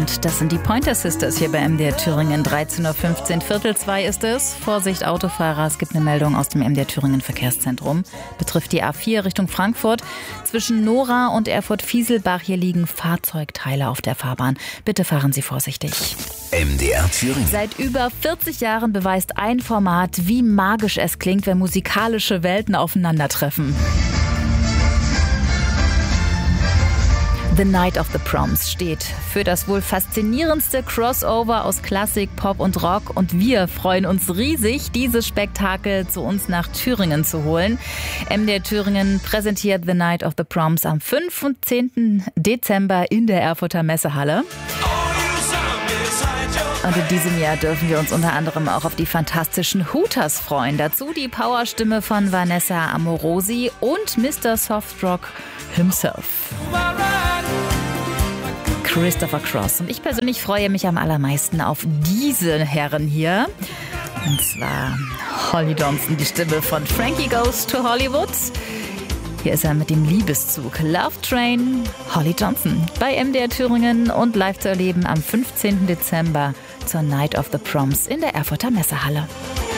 Frankfurt. Das sind die Pointer Sisters hier bei MDR Thüringen. 13.15 Uhr, Viertel 2 ist es. Vorsicht Autofahrer, es gibt eine Meldung aus dem MDR Thüringen Verkehrszentrum. Betrifft die A4 Richtung Frankfurt. Zwischen Nora und Erfurt-Fieselbach hier liegen Fahrzeugteile auf der Fahrbahn. Bitte fahren Sie vorsichtig. MDR Thüringen. Seit über 40 Jahren beweist ein Format, wie magisch es klingt, wenn musikalische Welten aufeinandertreffen. The Night of the Proms steht für das wohl faszinierendste Crossover aus Klassik, Pop und Rock. Und wir freuen uns riesig, dieses Spektakel zu uns nach Thüringen zu holen. MDR Thüringen präsentiert The Night of the Proms am 15. Dezember in der Erfurter Messehalle. Und in diesem Jahr dürfen wir uns unter anderem auch auf die fantastischen Hooters freuen. Dazu die Powerstimme von Vanessa Amorosi und Mr. Softrock himself, Christopher Cross. Und ich persönlich freue mich am allermeisten auf diese Herren hier. Und zwar Holly Johnson, die Stimme von Frankie Goes to Hollywood. Hier ist er mit dem Liebeszug Love Train, Holly Johnson bei MDR Thüringen und live zu erleben am 15. Dezember zur Night of the Proms in der Erfurter Messehalle.